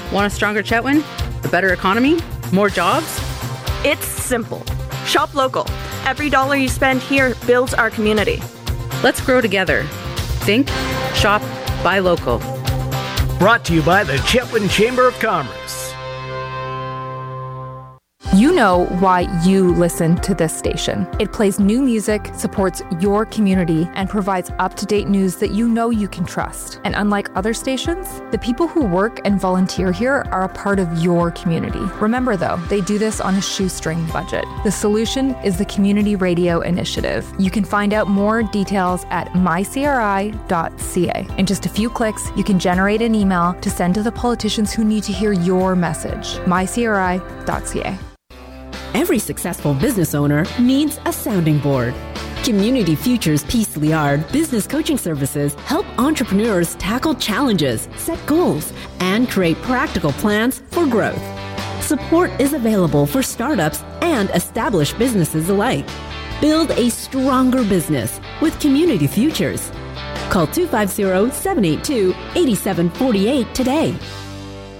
Want a stronger Chetwynd? A better economy? More jobs? It's simple. Shop local. Every dollar you spend here builds our community. Let's grow together. Think, shop, buy local. Brought to you by the Chetwynd Chamber of Commerce. You know why you listen to this station. It plays new music, supports your community, and provides up-to-date news that you know you can trust. And unlike other stations, the people who work and volunteer here are a part of your community. Remember though, they do this on a shoestring budget. The solution is the Community Radio Initiative. You can find out more details at mycri.ca. In just a few clicks, you can generate an email to send to the politicians who need to hear your message. mycri.ca. Every successful business owner needs a sounding board. Community Futures Peace Liard Business Coaching Services help entrepreneurs tackle challenges, set goals, and create practical plans for growth. Support is available for startups and established businesses alike. Build a stronger business with Community Futures. Call 250-782-8748 today.